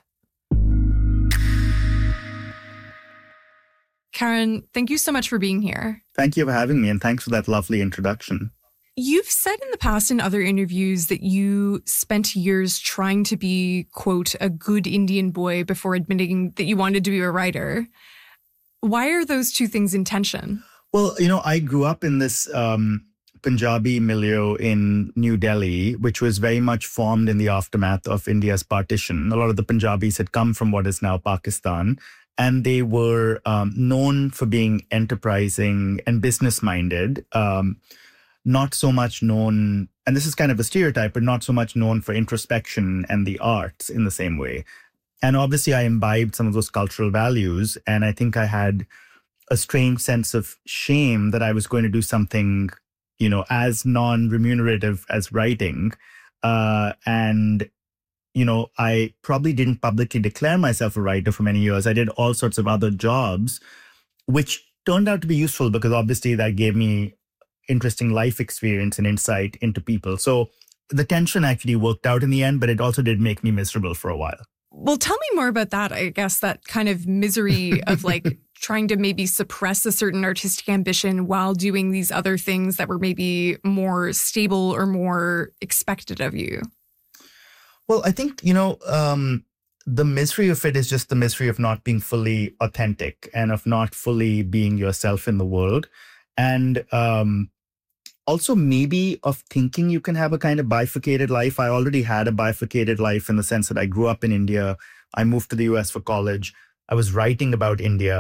Karan, thank you so much for being here. Thank you for having me, and thanks for that lovely introduction. You've said in the past in other interviews that you spent years trying to be, quote, a good Indian boy before admitting that you wanted to be a writer. Why are those two things in tension? Well, I grew up in this Punjabi milieu in New Delhi, which was very much formed in the aftermath of India's partition. A lot of the Punjabis had come from what is now Pakistan, and they were known for being enterprising and business-minded, not so much known, and this is kind of a stereotype, but not so much known for introspection and the arts in the same way. And obviously, I imbibed some of those cultural values, and I think I had a strange sense of shame that I was going to do something, as non-remunerative as writing. And I probably didn't publicly declare myself a writer for many years. I did all sorts of other jobs, which turned out to be useful because obviously that gave me interesting life experience and insight into people. So the tension actually worked out in the end, but it also did make me miserable for a while. Well, tell me more about that. I guess that kind of misery of trying to maybe suppress a certain artistic ambition while doing these other things that were maybe more stable or more expected of you. Well, I think, the misery of it is just the misery of not being fully authentic and of not fully being yourself in the world. And also maybe of thinking you can have a kind of bifurcated life. I already had a bifurcated life in the sense that I grew up in India. I moved to the US for college. I was writing about India.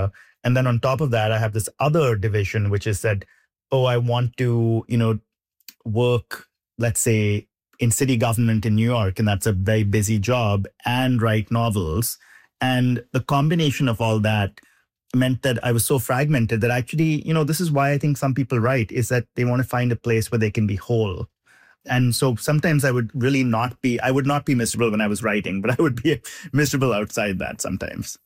And then on top of that, I have this other division, which is that, oh, I want to, work, let's say, in city government in New York, and that's a very busy job, and write novels. And the combination of all that meant that I was so fragmented that actually, this is why I think some people write, is that they want to find a place where they can be whole. And so sometimes I would not be miserable when I was writing, but I would be miserable outside that sometimes.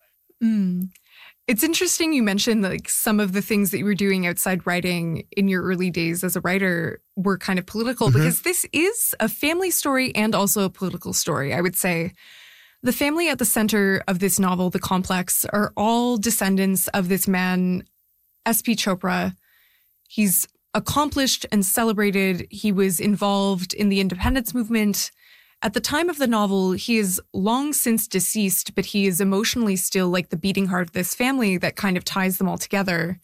It's interesting you mentioned like some of the things that you were doing outside writing in your early days as a writer were kind of political, because this is a family story and also a political story, I would say. The family at the center of this novel, The Complex, are all descendants of this man, S.P. Chopra. He's accomplished and celebrated. He was involved in the independence movement. At the time of the novel, he is long since deceased, but he is emotionally still like the beating heart of this family that kind of ties them all together.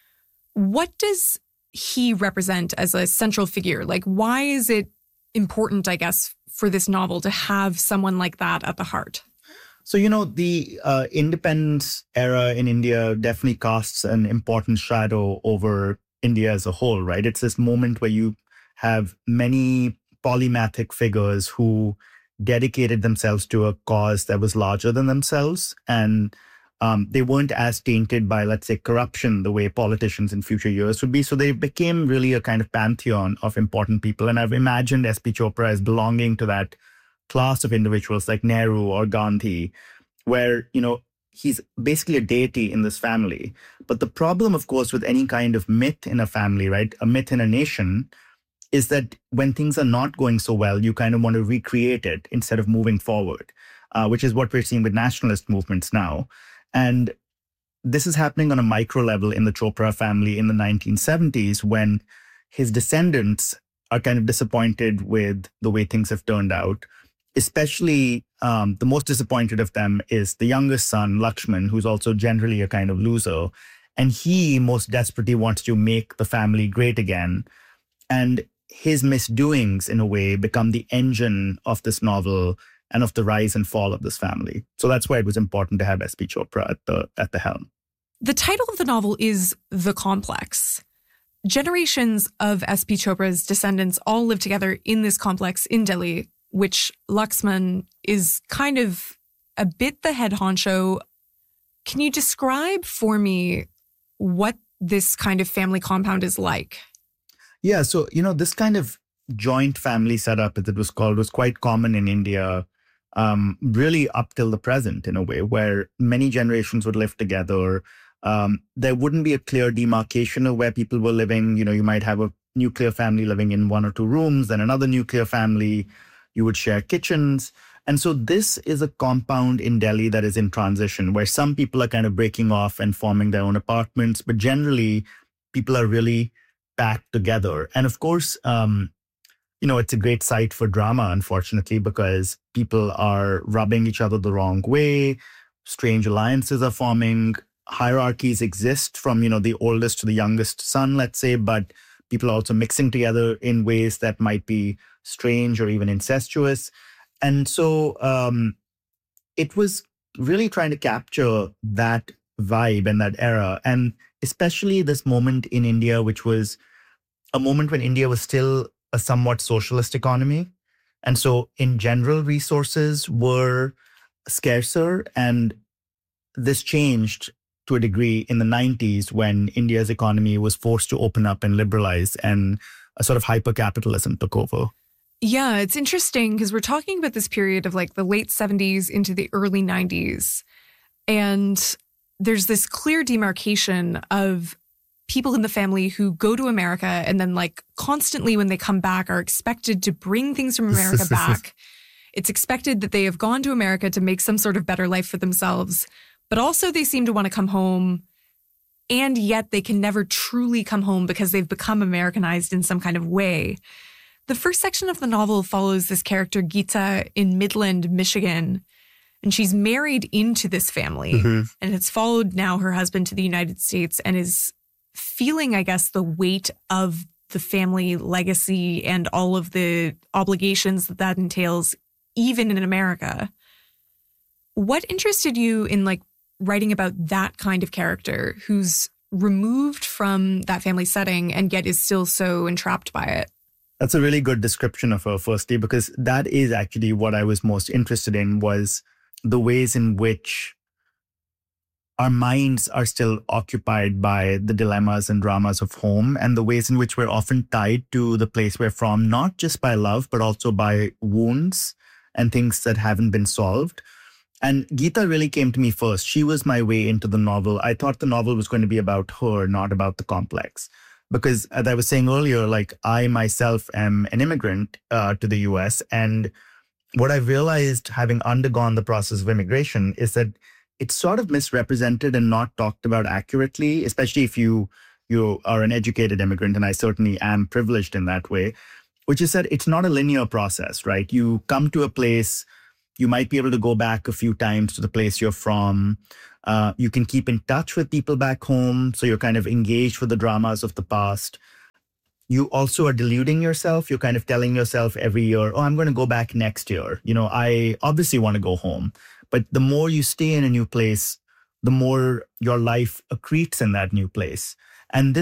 What does he represent as a central figure? Like, why is it important, I guess, for this novel to have someone like that at the heart? So, the independence era in India definitely casts an important shadow over India as a whole, right? It's this moment where you have many polymathic figures who dedicated themselves to a cause that was larger than themselves. And they weren't as tainted by, let's say, corruption the way politicians in future years would be. So they became really a kind of pantheon of important people. And I've imagined S.P. Chopra as belonging to that class of individuals like Nehru or Gandhi, where, he's basically a deity in this family. But the problem, of course, with any kind of myth in a family, right, a myth in a nation, is that when things are not going so well, you kind of want to recreate it instead of moving forward, which is what we're seeing with nationalist movements now. And this is happening on a micro level in the Chopra family in the 1970s, when his descendants are kind of disappointed with the way things have turned out. Especially the most disappointed of them is the youngest son, Lakshman, who's also generally a kind of loser. And he most desperately wants to make the family great again. And his misdoings, in a way, become the engine of this novel and of the rise and fall of this family. So that's why it was important to have S.P. Chopra at the helm. The title of the novel is The Complex. Generations of S.P. Chopra's descendants all live together in this complex in Delhi, which Lakshman is kind of a bit the head honcho. Can you describe for me what this kind of family compound is like? Yeah, so, this kind of joint family setup, as it was called, was quite common in India, really up till the present, in a way, where many generations would live together. There wouldn't be a clear demarcation of where people were living. You might have a nuclear family living in one or two rooms, then another nuclear family. You would share kitchens. And so this is a compound in Delhi that is in transition, where some people are kind of breaking off and forming their own apartments, but generally people are really packed together. And of course, it's a great site for drama, unfortunately, because people are rubbing each other the wrong way. Strange alliances are forming. Hierarchies exist from, the oldest to the youngest son, let's say, but people are also mixing together in ways that might be strange or even incestuous. And so it was really trying to capture that vibe and that era. And especially this moment in India, which was a moment when India was still a somewhat socialist economy. And so in general, resources were scarcer. And this changed to a degree in the 90s when India's economy was forced to open up and liberalize, and a sort of hyper-capitalism took over. Yeah, it's interesting because we're talking about this period of like the late 70s into the early 90s. And there's this clear demarcation of people in the family who go to America and then like constantly when they come back are expected to bring things from America back. It's expected that they have gone to America to make some sort of better life for themselves, but also they seem to want to come home, and yet they can never truly come home because they've become Americanized in some kind of way. The first section of the novel follows this character, Geeta, in Midland, Michigan, and she's married into this family and has followed now her husband to the United States and is feeling, I guess, the weight of the family legacy and all of the obligations that entails, even in America. What interested you in like writing about that kind of character who's removed from that family setting and yet is still so entrapped by it? That's a really good description of her, firstly, because that is actually what I was most interested in, was the ways in which our minds are still occupied by the dilemmas and dramas of home, and the ways in which we're often tied to the place we're from, not just by love, but also by wounds and things that haven't been solved. And Geeta really came to me first. She was my way into the novel. I thought the novel was going to be about her, not about the complex. Because as I was saying earlier, like, I myself am an immigrant to the US. And what I realized, having undergone the process of immigration, is that it's sort of misrepresented and not talked about accurately, especially if you are an educated immigrant, and I certainly am privileged in that way, which is that it's not a linear process, right? You come to a place, you might be able to go back a few times to the place you're from. You can keep in touch with people back home, so you're kind of engaged with the dramas of the past. You also are deluding yourself. You're kind of telling yourself every year, oh, I'm going to go back next year. You know, I obviously want to go home. But the more you stay in a new place, the more your life accretes in that new place. And